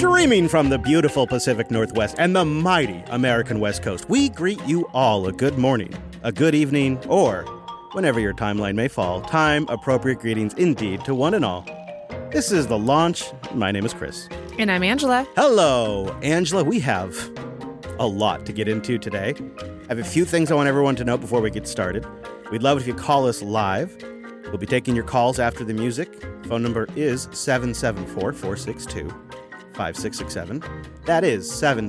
Streaming from the beautiful Pacific Northwest and the mighty American West Coast, we greet you all a good morning, a good evening, or whenever your timeline may fall, time-appropriate greetings indeed to one and all. This is The Launch. My name is Chris. And I'm Angela. Hello, Angela. We have a lot to get into today. I have a few things I want everyone to know before we get started. We'd love it if you call us live. We'll be taking your calls after the music. Phone number is 774-462-5667. That is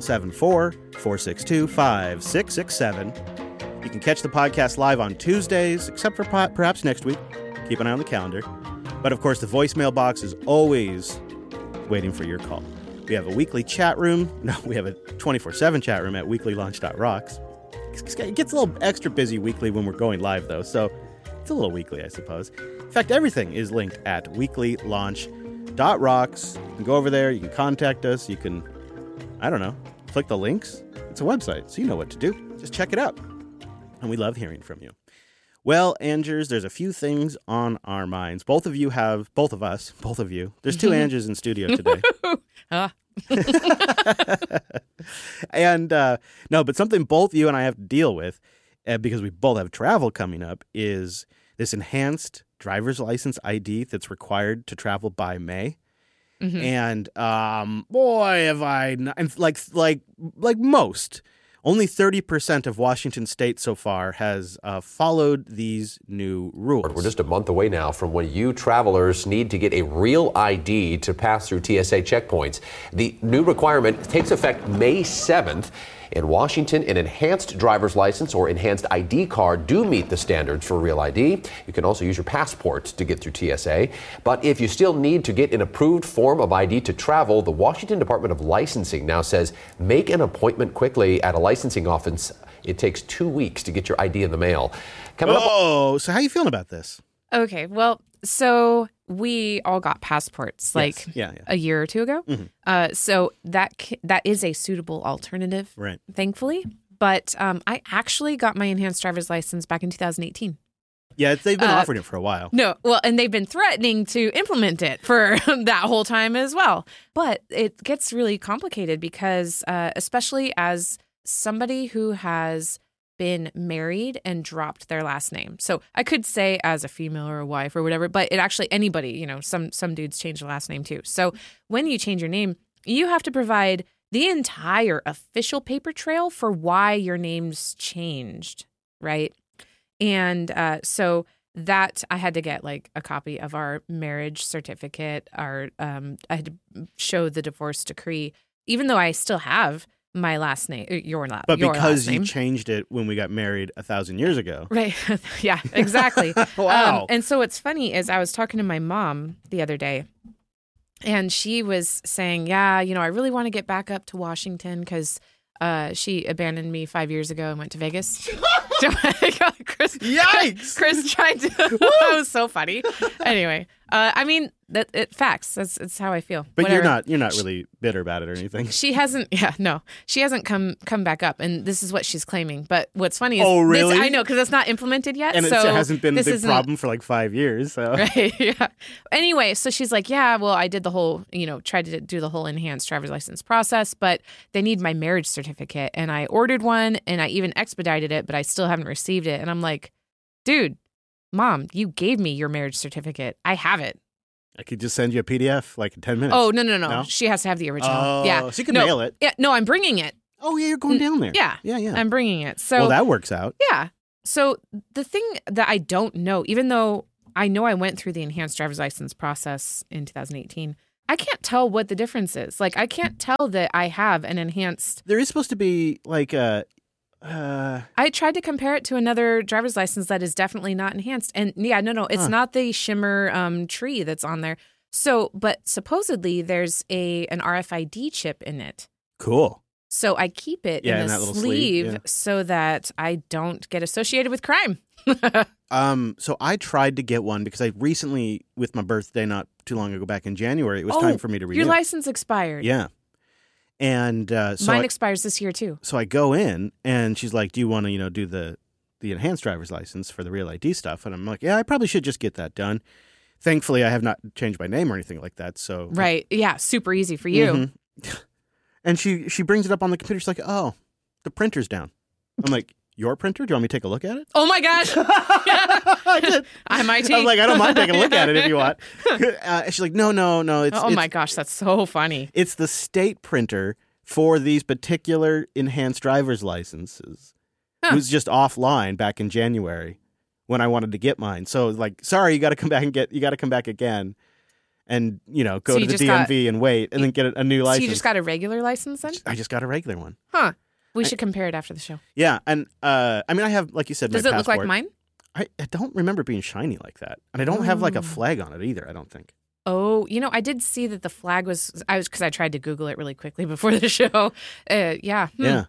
774-462-5667. You can catch the podcast live on Tuesdays, except for perhaps next week. Keep an eye on the calendar. But of course, the voicemail box is always waiting for your call. We have a weekly chat room. No, we have a 24/7 chat room at weeklylaunch.rocks. It gets a little extra busy weekly when we're going live, though, so it's a little weekly, I suppose. In fact, everything is linked at weeklylaunch.rocks. You can go over there. You can contact us. You can, I don't know, click the links. It's a website, so you know what to do. Just check it out. And we love hearing from you. Well, Angers, there's a few things on our minds. Both of you. There's two Angers in studio today. And no, but something both you and I have to deal with, because we both have travel coming up, is this enhanced driver's license ID that's required to travel by May. Mm-hmm. And boy, have I not, like most. Only 30% of Washington state so far has followed these new rules. We're just a month away now from when you travelers need to get a real ID to pass through TSA checkpoints. The new requirement takes effect May 7th. In Washington, an enhanced driver's license or enhanced ID card do meet the standards for real ID. You can also use your passport to get through TSA. But if you still need to get an approved form of ID to travel, the Washington Department of Licensing now says make an appointment quickly at a licensing office. It takes 2 weeks to get your ID in the mail. So how are you feeling about this? Okay, well, so we all got passports like a year or two ago. Mm-hmm. So that is a suitable alternative, right? Thankfully. But I actually got my enhanced driver's license back in 2018. Yeah, they've been offering it for a while. No, well, and they've been threatening to implement it for that whole time as well. But it gets really complicated because especially as somebody who has been married and dropped their last name. So I could say as a female or a wife or whatever, but it actually anybody, some dudes change their last name too. So when you change your name, you have to provide the entire official paper trail for why your name's changed, right? And so that I had to get like a copy of our marriage certificate, I had to show the divorce decree, even though I still have my last name, but because you changed it when we got married 1,000 years ago. Right. Yeah, exactly. Wow. And so what's funny is I was talking to my mom the other day, and she was saying, yeah, I really want to get back up to Washington because she abandoned me 5 years ago and went to Vegas. Chris, yikes! Chris tried to. That was so funny. Anyway, facts. That's how I feel. But Whatever. you're not really bitter about it or anything. She hasn't. Yeah, no, she hasn't come back up, and this is what she's claiming. But what's funny is, really? I know because it's not implemented yet, and so it hasn't been a big problem for like 5 years. So right, yeah. Anyway, so she's like, yeah, well, I did the whole, tried to do the whole enhanced driver's license process, but they need my marriage certificate, and I ordered one, and I even expedited it, but I still haven't received it, and I'm like, dude, Mom, you gave me your marriage certificate. I have it. I could just send you a PDF like in 10 minutes. Oh, no. She has to have the original. Oh, yeah. She can mail it. Yeah, no, I'm bringing it. Oh, yeah, you're going down there. Yeah. I'm bringing it. So well, that works out. Yeah. So the thing that I don't know, even though I know I went through the enhanced driver's license process in 2018, I can't tell what the difference is. Like, I can't tell that I have an enhanced. There is supposed to be like a. I tried to compare it to another driver's license that is definitely not enhanced. And yeah, no, it's not the shimmer tree that's on there. So, but supposedly there's an RFID chip in it. Cool. So I keep it in a sleeve so that I don't get associated with crime. So I tried to get one because I recently, with my birthday not too long ago, back in January, it was time for me to renew. Your license expired. Yeah. And so mine expires this year too. So I go in and she's like, do you want to, do the enhanced driver's license for the real ID stuff? And I'm like, yeah, I probably should just get that done. Thankfully, I have not changed my name or anything like that. So right. Yeah. Super easy for you. Mm-hmm. And she brings it up on the computer. She's like, oh, the printer's down. I'm like, your printer? Do you want me to take a look at it? Oh my gosh. I did. I might I was like, I don't mind taking a look at it if you want. She's like, no. My gosh, that's so funny. It's the state printer for these particular enhanced driver's licenses. It was just offline back in January when I wanted to get mine. So like, sorry, you got to come back again. And, go to the DMV and wait and then get a new license. So you just got a regular license then? I just got a regular one. Huh. We should compare it after the show. Yeah. And, I have, like you said, Does my it passport. look like mine? I don't remember it being shiny like that. And I don't have like a flag on it either, I don't think. Oh, I did see that the flag was because I tried to Google it really quickly before the show. Yeah. Yeah.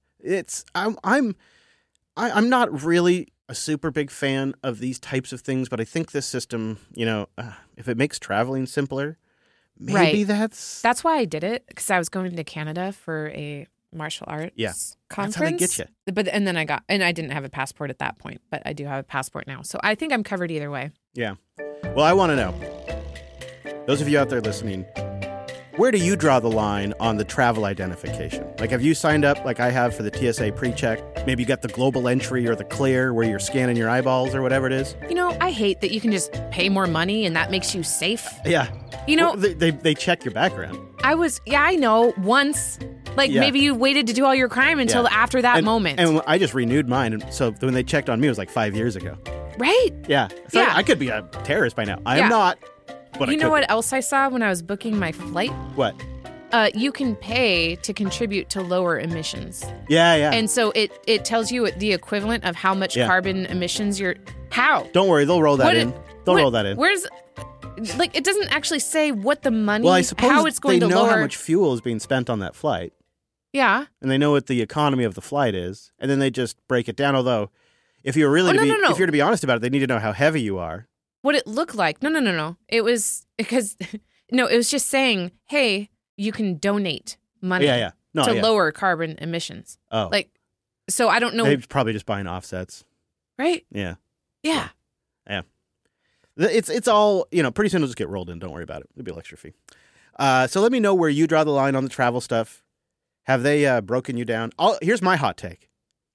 I'm not really a super big fan of these types of things, but I think this system, if it makes traveling simpler, maybe that's why I did it, because I was going to Canada for a martial arts conference. That's how they get you. But and then I didn't have a passport at that point, but I do have a passport now, so I think I'm covered either way. Yeah. Well, I want to know, those of you out there listening, where do you draw the line on the travel identification? Like, have you signed up like I have for the TSA pre-check? Maybe you got the global entry or the clear where you're scanning your eyeballs or whatever it is. I hate that you can just pay more money and that makes you safe. Yeah. They check your background. I know, once. Like, maybe you waited to do all your crime until after that moment. And I just renewed mine. And so when they checked on me, it was like 5 years ago. Right? Yeah. So I could be a terrorist by now. I am not. But you know what else I saw when I was booking my flight? What? You can pay to contribute to lower emissions. Yeah. And so it tells you the equivalent of how much carbon emissions you're... How? Don't worry, they'll roll that in. Roll that in. Where's... Like, it doesn't actually say what the money... Well, I suppose how it's going to they know lower... how much fuel is being spent on that flight. Yeah. And they know what the economy of the flight is. And then they just break it down. Although, if you're really if you're to be honest about it, they need to know how heavy you are. What it looked like. No. It was because it was just saying, hey, you can donate money to lower carbon emissions. Oh. Like, so I don't know. They're probably just buying offsets. Right? Yeah. Yeah. Yeah. It's all, pretty soon it'll just get rolled in. Don't worry about it. It'll be an extra fee. So let me know where you draw the line on the travel stuff. Have they broken you down? Here's my hot take.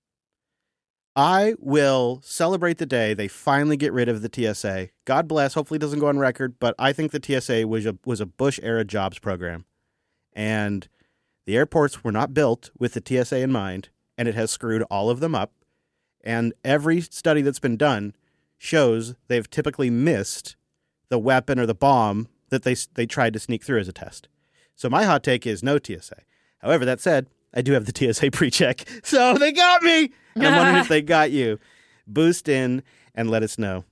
I will celebrate the day they finally get rid of the TSA. God bless. Hopefully it doesn't go on record, but I think the TSA was a Bush-era jobs program. And the airports were not built with the TSA in mind, and it has screwed all of them up. And every study that's been done shows they've typically missed the weapon or the bomb that they tried to sneak through as a test. So my hot take is no TSA. However, that said, I do have the TSA pre-check, so they got me. And I'm wondering if they got you. Boost in and let us know.